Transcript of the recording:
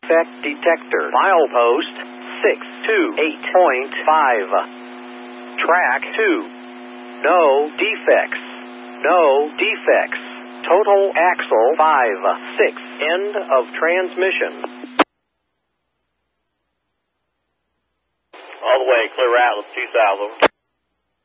defect detector. Milepost 628.5. Track 2. No defects. No defects. Total axle 5-6. End of transmission. All the way, clear out, 2000.